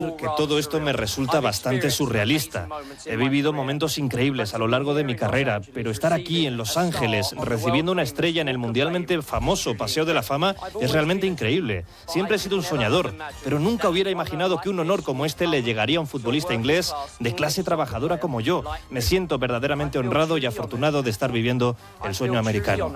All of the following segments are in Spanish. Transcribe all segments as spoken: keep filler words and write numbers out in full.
que todo esto me resulta bastante surrealista. He vivido momentos increíbles a lo largo de mi carrera, pero estar aquí en Los Ángeles recibiendo una estrella en el mundialmente famoso Paseo de la Fama es realmente increíble. Siempre he sido un soñador, pero nunca hubiera imaginado que un honor como este le llegaría a un futbolista inglés de clase trabajadora como yo. Me siento verdaderamente honrado y afortunado de estar viviendo el sueño americano.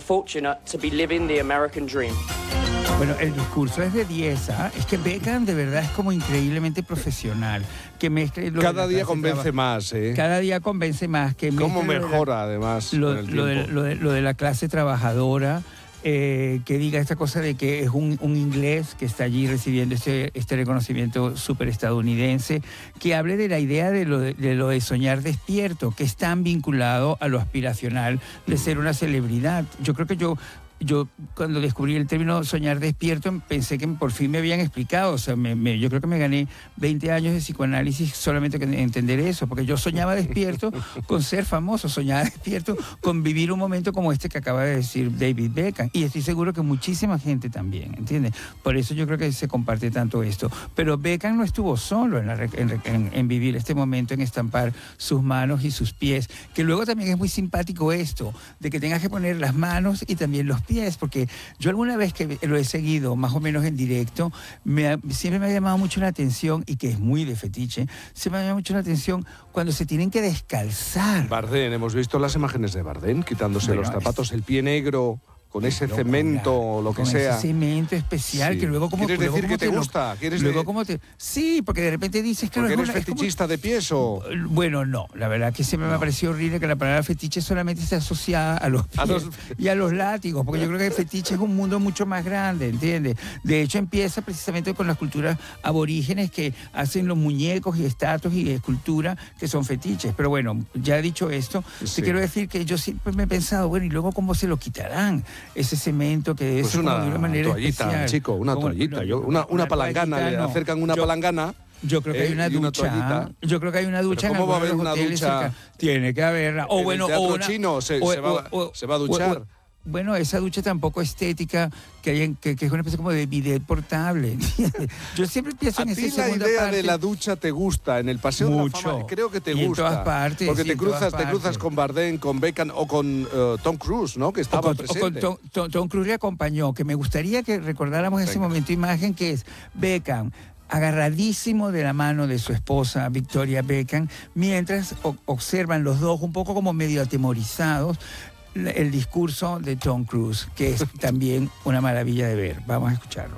Bueno, el discurso es de diez, ¿ah? Es que Beckham de verdad es como increíblemente profesional. Que mezcle lo Cada día convence más, ¿eh? Cada día convence más. Que ¿Cómo mejora, la, además, lo, con el lo, tiempo? de, lo, de, lo de la clase trabajadora, eh, que diga esta cosa de que es un, un inglés que está allí recibiendo este, este reconocimiento súper estadounidense, que hable de la idea de lo de, de lo de soñar despierto, que es tan vinculado a lo aspiracional de ser una celebridad. Yo creo que yo... Yo cuando descubrí el término soñar despierto pensé que por fin me habían explicado, o sea, me, me, yo creo que me gané veinte años de psicoanálisis solamente con entender eso, porque yo soñaba despierto con ser famoso, soñaba despierto con vivir un momento como este que acaba de decir David Beckham, y estoy seguro que muchísima gente también, ¿entiendes? Por eso yo creo que se comparte tanto esto, pero Beckham no estuvo solo en, la, en, en, en vivir este momento, en estampar sus manos y sus pies, que luego también es muy simpático esto, de que tengas que poner las manos y también los pies, porque yo alguna vez que lo he seguido más o menos en directo, me ha, siempre me ha llamado mucho la atención, y que es muy de fetiche, se me ha llamado mucho la atención cuando se tienen que descalzar. Bardem, hemos visto las imágenes de Bardem quitándose bueno, los zapatos, es... el pie negro, con ese locura, cemento o lo que con sea. Ese cemento especial, sí. Que luego como... ¿Quieres luego decir como que te, te gusta? ¿Quieres luego de... como te... Sí, porque de repente dices que... ¿Porque no, eres es fetichista como... de pies o...? Bueno, no. La verdad que siempre no. me ha parecido horrible que la palabra fetiche solamente se asocia a los pies a los... y a los látigos, porque yo creo que el fetiche es un mundo mucho más grande, ¿entiendes? De hecho, empieza precisamente con las culturas aborígenes que hacen los muñecos y estatuas y escultura que son fetiches. Pero bueno, ya dicho esto, sí. te quiero decir que yo siempre me he pensado, bueno, ¿y luego cómo se lo quitarán ese cemento? Que debe pues ser una, de una manera toallita, especial. chico, una como, toallita, no, yo, una, una, una palangana, toallita, le acercan una yo, palangana. Yo creo que eh, hay una ducha. Una yo creo que hay una ducha. ¿Cómo va a haber una ducha? Cerca. Tiene que haberla. O bueno, el o una, chino se, o, se, va, o, se va a duchar. O, o, bueno, esa ducha tampoco estética, que, hay, que, que es una especie como de bidet portable. Yo siempre pienso en esa segunda la idea parte. de la ducha te gusta, en el Paseo Mucho. de la Fama, creo que te y gusta. En todas partes. Porque sí, te, cruzas, te cruzas con Bardem, con Beckham o con uh, Tom Cruise, ¿no? Que estaba o con, presente. O con Tom, Tom, Tom Cruise le acompañó, que me gustaría que recordáramos Venga. ese momento imagen que es Beckham agarradísimo de la mano de su esposa Victoria Beckham, mientras o, observan los dos un poco como medio atemorizados el discurso de Tom Cruise, que es también una maravilla de ver. Vamos a escucharlo.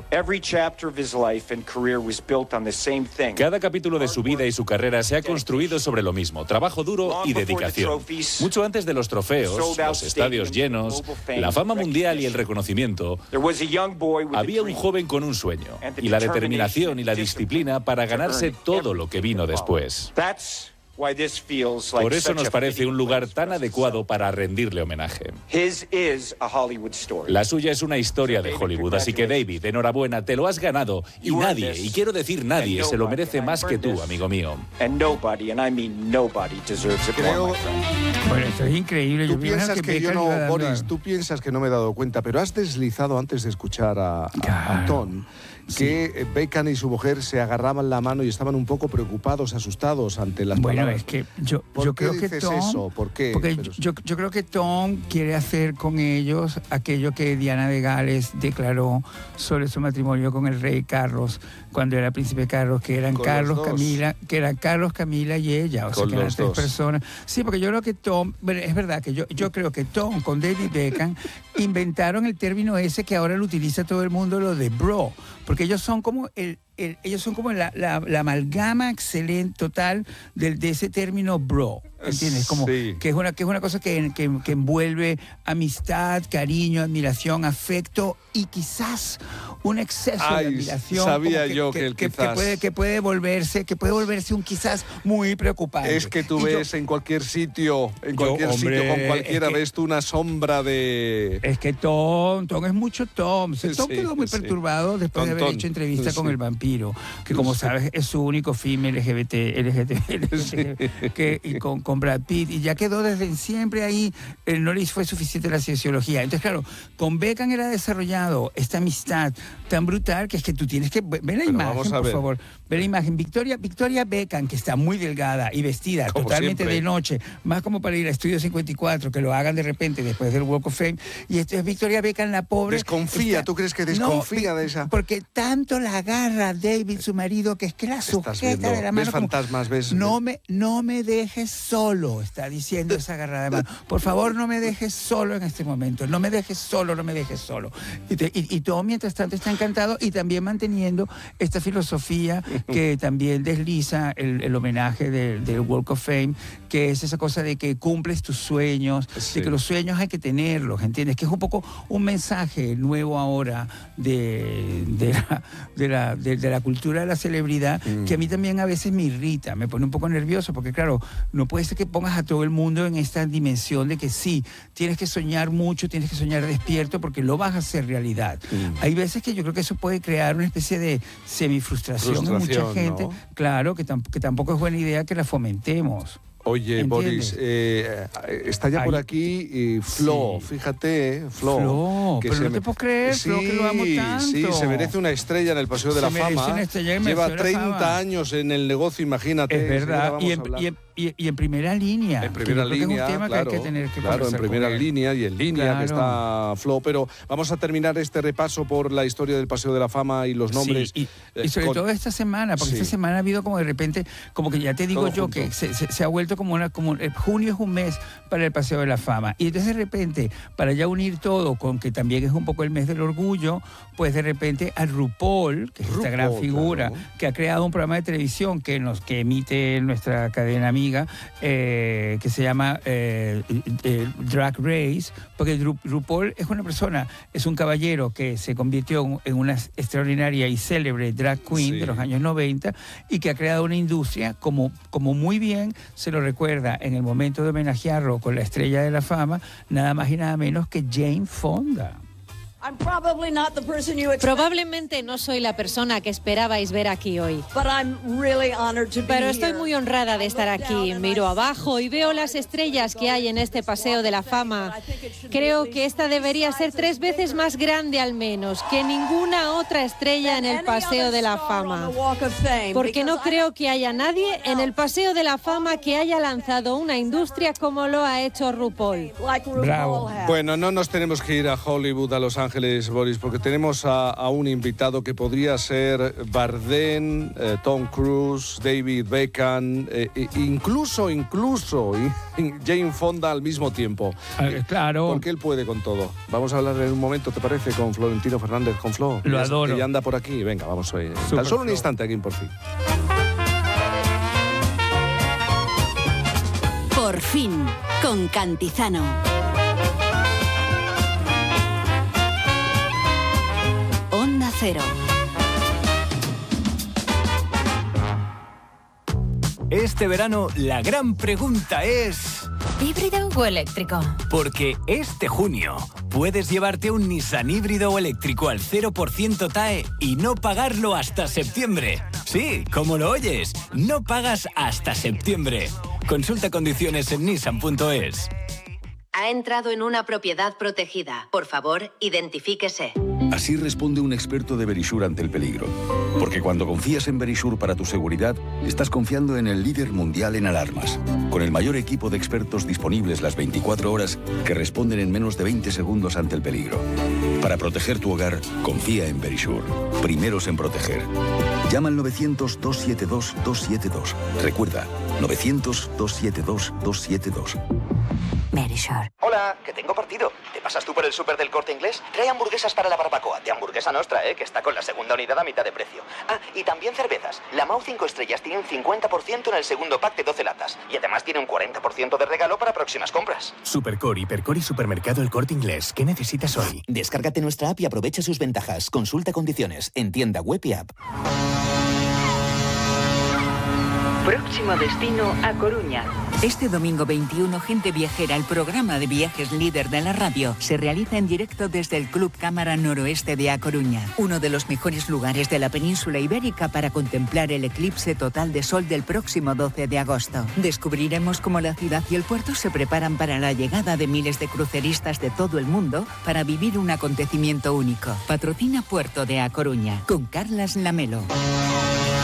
Cada capítulo de su vida y su carrera se ha construido sobre lo mismo, trabajo duro y dedicación. Mucho antes de los trofeos, los estadios llenos, la fama mundial y el reconocimiento, había un joven con un sueño, y la determinación y la disciplina para ganarse todo lo que vino después. Por eso nos parece un lugar tan adecuado para rendirle homenaje. La suya es una historia de Hollywood, así que David, enhorabuena, te lo has ganado. Y nadie, y quiero decir nadie, se lo merece más que tú, amigo mío. Creo... Bueno, esto es increíble. Tú yo piensas que, que yo no, dando... Boris, tú piensas que no me he dado cuenta, pero has deslizado antes de escuchar a, claro. a Tom que sí. Beckham y su mujer se agarraban la mano y estaban un poco preocupados, asustados ante las bueno, palabras. Bueno, es que yo, ¿Por yo qué creo dices que Tom, eso? ¿Por qué? Porque Pero... yo, yo creo que Tom quiere hacer con ellos aquello que Diana de Gales declaró sobre su matrimonio con el rey Carlos, cuando era príncipe Carlos, que eran con Carlos, Camila, que eran Carlos, Camila y ella, o con sea, que eran tres dos. personas. Sí, porque yo creo que Tom, bueno, es verdad que yo, yo creo que Tom con David Beckham inventaron el término ese que ahora lo utiliza todo el mundo, lo de bro, porque ellos son como el El, ellos son como la, la, la amalgama excelente total de, de ese término bro, ¿entiendes? Como sí. que es una que es una cosa que, que, que envuelve amistad, cariño, admiración, afecto y quizás un exceso Ay, de admiración. Sabía que, yo que, que el que, quizás... que puede que puede volverse que puede volverse un quizás muy preocupante. Es que tú y ves yo, en cualquier sitio, en cualquier yo, hombre, sitio con cualquiera es que, ves tú una sombra de... Es que Tom, Tom es mucho Tom. Tom sí, quedó muy sí. perturbado después Tom, de haber Tom. hecho entrevista sí. con el vampiro. vampiro, que como sí. sabes es su único film L G B T, L G B T, L G B T sí. que, y con, con Brad Pitt, y ya quedó desde siempre ahí, eh, no le fue suficiente la cienciología. Entonces, claro, con Beckham era desarrollado esta amistad tan brutal que es que tú tienes que ver la Pero imagen, por ver. favor, ver la imagen. Victoria, Victoria Beckham, que está muy delgada y vestida como totalmente siempre. de noche, más como para ir a Estudio cincuenta y cuatro, que lo hagan de repente después del Walk of Fame, y esto es Victoria Beckham, la pobre. Desconfía, está, ¿tú crees que desconfía no, de esa? Porque tanto la agarra David, su marido, que es que la sujeta de la mano. ¿Ves como, fantasmas? ¿Ves? No me, no me dejes solo, está diciendo esa agarrada de mano. Por favor, no me dejes solo en este momento, no me dejes solo, no me dejes solo. Y, te, y, y todo mientras tanto está encantado y también manteniendo esta filosofía que también desliza el, el homenaje del, del Walk of Fame, que es esa cosa de que cumples tus sueños, sí. de que los sueños hay que tenerlos, ¿entiendes? Que es un poco un mensaje nuevo ahora de, de, la, de, la, de, de la cultura de la celebridad, mm. que a mí también a veces me irrita, me pone un poco nervioso, porque claro, no puede ser que pongas a todo el mundo en esta dimensión de que sí, tienes que soñar mucho, tienes que soñar despierto, porque lo vas a hacer realidad. Mm. Hay veces que yo creo que eso puede crear una especie de semifrustración en mucha gente, ¿no? Claro, que, tamp- que tampoco es buena idea que la fomentemos. Oye, ¿entiendes? Boris, eh, está ya Ay, por aquí y Flo, sí. fíjate, Flo. Flo, que pero no me... te puedo creer, sí, Flo, que lo amo tanto. Sí, se merece una estrella en el Paseo de se la Fama. Lleva treinta años en el negocio, imagínate. Es verdad, y en, y, en, y, y en primera línea. En primera línea, es un tema claro, que hay que tener que claro, en primera línea y en línea claro. que está Flo. Pero vamos a terminar este repaso por la historia del Paseo de la Fama y los nombres. Sí, y, y sobre con... todo esta semana, porque sí. esta semana ha habido como de repente, como que ya te digo todo yo, junto. que se, se, se ha vuelto como una... Como, junio es un mes para el Paseo de la Fama. Y entonces de repente, para ya unir todo con que también es un poco el mes del orgullo, pues de repente a RuPaul, que es RuPaul, esta gran figura, claro. que ha creado un programa de televisión que nos que emite nuestra cadena amiga, eh, que se llama eh, eh, Drag Race, porque Ru- RuPaul es una persona, es un caballero que se convirtió en una extraordinaria y célebre drag queen sí. de los años noventa y que ha creado una industria, como, como muy bien se lo recuerda en el momento de homenajearlo con la estrella de la fama, nada más y nada menos que Jane Fonda. Probablemente no soy la persona que esperabais ver aquí hoy. Pero estoy muy honrada de estar aquí. Miro abajo y veo las estrellas que hay en este Paseo de la Fama. Creo que esta debería ser tres veces más grande al menos que ninguna otra estrella en el Paseo de la Fama. Porque no creo que haya nadie en el Paseo de la Fama que haya lanzado una industria como lo ha hecho RuPaul. Bravo. Bueno, no nos tenemos que ir a Hollywood, a Los Ángeles, Boris, porque tenemos a, a un invitado que podría ser Bardem, eh, Tom Cruise, David Beckham, eh, incluso, incluso Jane Fonda al mismo tiempo. Eh, claro. Porque él puede con todo. Vamos a hablar en un momento, ¿te parece? Con Florentino Fernández, con Flo. Lo adoro. Que ya anda por aquí. Venga, vamos a ir. Tan solo un instante aquí en Por Fin. Por Fin, con Cantizano. Cero. Este verano la gran pregunta es... ¿híbrido o eléctrico? Porque este junio puedes llevarte un Nissan híbrido o eléctrico al cero por ciento T A E y no pagarlo hasta septiembre. Sí, como lo oyes, no pagas hasta septiembre. Consulta condiciones en nissan punto es. Ha entrado en una propiedad protegida. Por favor, identifíquese. Así responde un experto de Verisure ante el peligro. Porque cuando confías en Verisure para tu seguridad, estás confiando en el líder mundial en alarmas. Con el mayor equipo de expertos disponibles las veinticuatro horas que responden en menos de veinte segundos ante el peligro. Para proteger tu hogar, confía en Verisure. Primeros en proteger. Llama al novecientos, dos siete dos, dos siete dos. Recuerda, novecientos, dos siete dos, dos siete dos. Verisure. Hola, que tengo partido. ¿Te pasas tú por el súper del Corte Inglés? Trae hamburguesas para la barbacoa. De Hamburguesa Nostra, ¿eh? Que está con la segunda unidad a mitad de precio. Ah, y también cervezas. La Mau cinco estrellas tiene un cincuenta por ciento en el segundo pack de doce latas. Y además tiene un cuarenta por ciento de regalo para próximas compras. Supercore, Hipercore y Supermercado El Corte Inglés. ¿Qué necesitas hoy? Descárgate nuestra app y aprovecha sus ventajas. Consulta condiciones en tienda web y app. Próximo destino, A Coruña. Este domingo veintiuno, Gente Viajera, el programa de viajes líder de la radio, se realiza en directo desde el Club Cámara Noroeste de A Coruña, uno de los mejores lugares de la península ibérica para contemplar el eclipse total de sol del próximo doce de agosto. Descubriremos cómo la ciudad y el puerto se preparan para la llegada de miles de cruceristas de todo el mundo para vivir un acontecimiento único. Patrocina Puerto de A Coruña, con Carlas Lamelo.